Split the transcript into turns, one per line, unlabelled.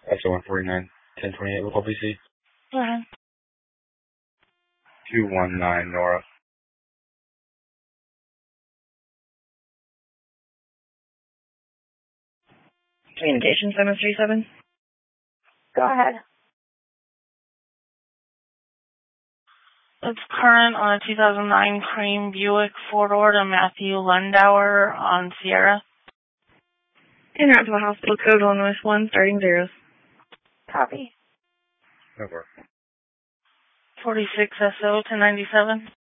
SO 149 1028 with LBC.
Go ahead.
219 Nora.
Communication 737.
Go ahead.
It's current on a 2009 cream Buick 4-door to Matthew Lundauer on Sierra. En route to a hospital code 1 starting zeros.
Copy.
Over.
46 SO 1097.